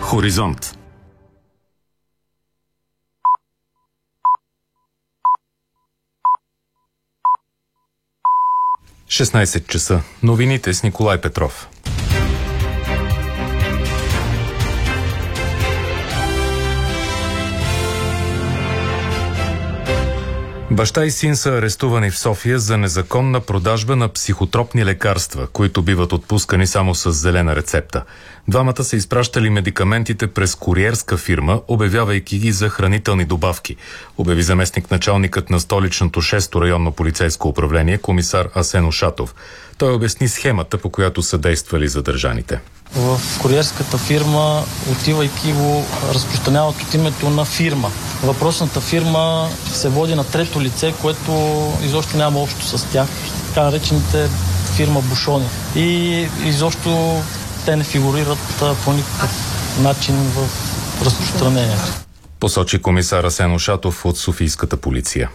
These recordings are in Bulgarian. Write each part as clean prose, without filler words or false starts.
Хоризонт. – 16 часа. Новините с Николай Петров. Баща и син са арестувани в София за незаконна продажба на психотропни лекарства, които биват отпускани само с зелена рецепта. Двамата са изпращали медикаментите през куриерска фирма, обявявайки ги за хранителни добавки, обяви заместник-началникът на столичното 6-то районно полицейско управление комисар Асен Ушатов. Той обясни схемата, по която са действали задържаните. В куриерската фирма, отивайки го, разпространяват от името на фирма. Въпросната фирма се води на трето лице, което изобщо няма общо с тях. Така наречените фирма бушони. И изобщо те не фигурират по никакъв начин в разпространението. Посочи комисар Асен Ушатов от Софийската полиция.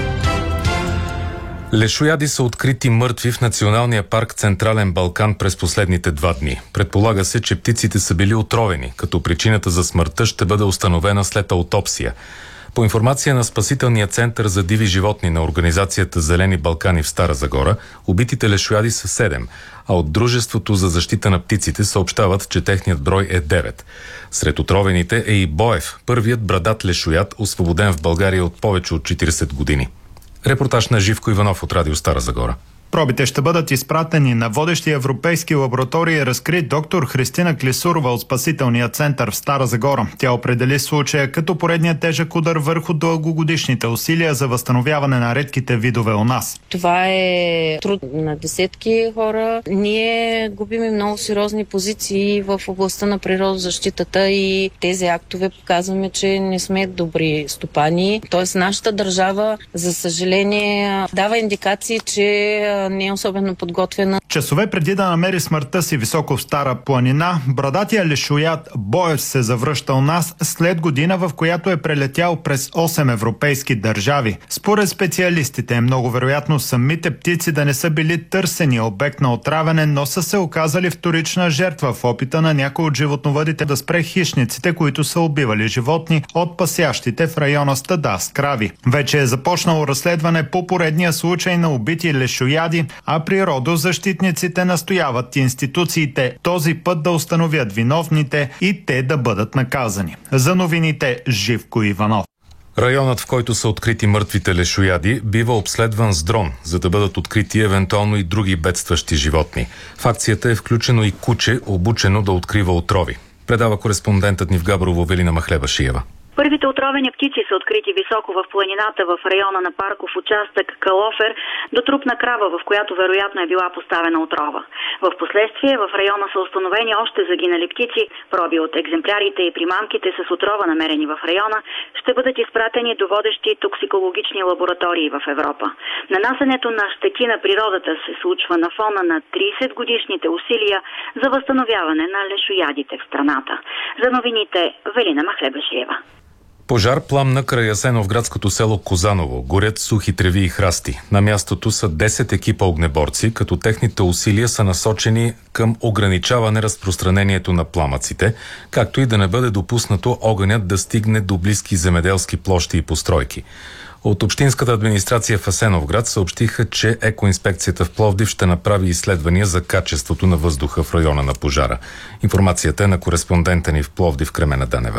Лешояди са открити мъртви в Националния парк Централен Балкан през последните 2 дни. Предполага се, че птиците са били отровени, като причината за смъртта ще бъде установена след аутопсия. По информация на Спасителния център за диви животни на организацията Зелени Балкани в Стара Загора, убитите лешояди са 7, а от Дружеството за защита на птиците съобщават, че техният брой е 9. Сред отровените е и Боев, първият брадат лешояд, освободен в България от повече от 40 години. Репортаж на Живко Иванов от Радио Стара Загора. Пробите ще бъдат изпратени на водещи европейски лаборатории, разкри доктор Христина Клисурова от Спасителния център в Стара Загора. Тя определи случая като поредния тежък удар върху дългогодишните усилия за възстановяване на редките видове у нас. Това е труд на десетки хора. Ние губим много сериозни позиции в областта на природозащитата и тези актове показваме, че не сме добри стопани. Тоест нашата държава, за съжаление, дава индикации, че не е особено подготвена. Часове преди да намери смъртта си високо в Стара планина, брадатия лешояд Боев се завръща у нас след година, в която е прелетял през 8 европейски държави. Според специалистите е много вероятно самите птици да не са били търсени обект на отравяне, но са се оказали вторична жертва в опита на някой от животновъдите да спре хищниците, които са убивали животни от пасящите в района стада с крави. Вече е започнало разследване по поредния случай на убити лешояди, а природозащитниците настояват институциите този път да установят виновните и те да бъдат наказани. За новините Живко Иванов. Районът, в който са открити мъртвите лешояди, бива обследван с дрон, за да бъдат открити евентуално и други бедстващи животни. В акцията е включено и куче, обучено да открива отрови. Предава кореспондентът ни в Габрово Велина Махлебашиева. Първите отровени птици са открити високо в планината в района на парков участък Калофер до трупна крава, в която вероятно е била поставена отрова. В последствие в района са установени още загинали птици. Проби от екземплярите и примамките с отрова, намерени в района, ще бъдат изпратени до водещи токсикологични лаборатории в Европа. Нанасенето на щети на природата се случва на фона на 30-годишните усилия за възстановяване на лешоядите в страната. За новините Велина Махлебашиева. Пожар пламна край асеновградското село Козаново. Горят сухи треви и храсти. На мястото са 10 екипа огнеборци, като техните усилия са насочени към ограничаване разпространението на пламъците, както и да не бъде допуснато огънят да стигне до близки земеделски площи и постройки. От общинската администрация в Асеновград съобщиха, че екоинспекцията в Пловдив ще направи изследвания за качеството на въздуха в района на пожара. Информацията е на кореспондента ни в Пловдив Кремена Данева.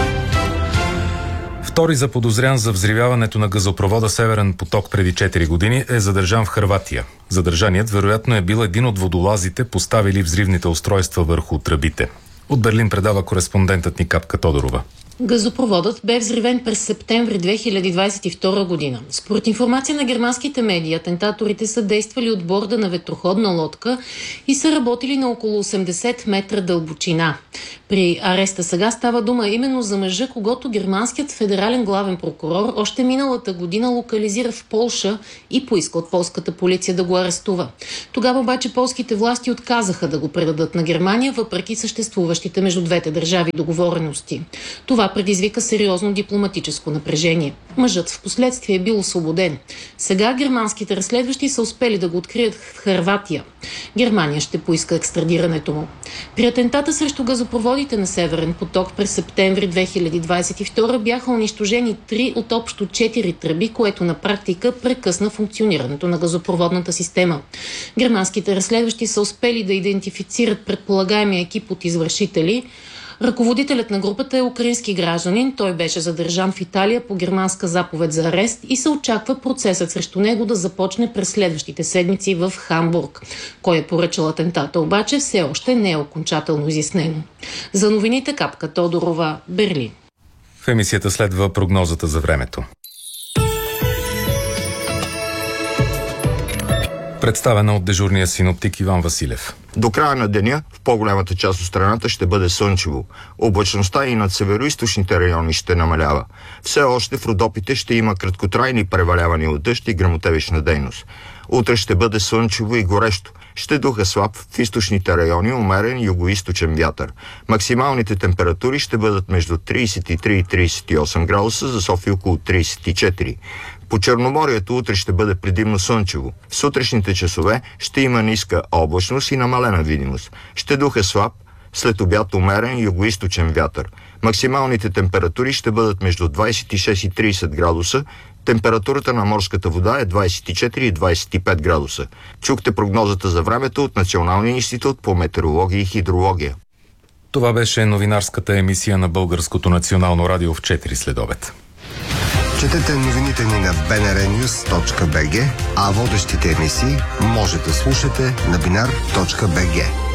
Втори заподозрян за взривяването на газопровода Северен поток преди 4 години е задържан в Хърватия. Задържаният вероятно е бил един от водолазите, поставили взривните устройства върху тръбите. От Берлин предава кореспондентът ни Капка Тодорова. Газопроводът бе взривен през септември 2022 година. Според информация на германските медии, атентаторите са действали от борда на ветроходна лодка и са работили на около 80 метра дълбочина. При ареста сега става дума именно за мъжа, когото германският федерален главен прокурор още миналата година локализира в Полша и поиска от полската полиция да го арестува. Тогава обаче полските власти отказаха да го предадат на Германия, въпреки съществуващите между двете държави договорености. Това Това предизвика сериозно дипломатическо напрежение. Мъжът в последствие е бил освободен. Сега германските разследващи са успели да го открият в Хърватия. Германия ще поиска екстрадирането му. При атентата срещу газопроводите на Северен поток през септември 2022 бяха унищожени 3 от общо 4 тръби, което на практика прекъсна функционирането на газопроводната система. Германските разследващи са успели да идентифицират предполагаемия екип от извършители. Ръководителят на групата е украински гражданин. Той беше задържан в Италия по германска заповед за арест и се очаква процесът срещу него да започне през следващите седмици в Хамбург. Кой е поръчал атентата обаче все още не е окончателно изяснено. За новините Капка Тодорова, Берлин. В емисията следва прогнозата за времето. Представена от дежурния синоптик Иван Василев. До края на деня в по-голямата част от страната ще бъде слънчево. Облачността и над североизточните райони ще намалява. Все още в Родопите ще има краткотрайни превалявания от дъжд и гръмотевична дейност. Утре ще бъде слънчево и горещо. Ще духа слаб в източните райони умерен югоизточен вятър. Максималните температури ще бъдат между 33 и 38 градуса, за София около 34. По Черноморието утре ще бъде предимно слънчево. В сутрешните часове ще има ниска облачност и намалена видимост. Ще духа слаб, след обяд умерен югоизточен вятър. Максималните температури ще бъдат между 26 и 30 градуса. Температурата на морската вода е 24 и 25 градуса. Чухте прогнозата за времето от Националния институт по метеорология и хидрология. Това беше новинарската емисия на Българското национално радио в 4 следобед. Четете новините ни на bnrnews.bg, а водещите емисии може да слушате на binar.bg.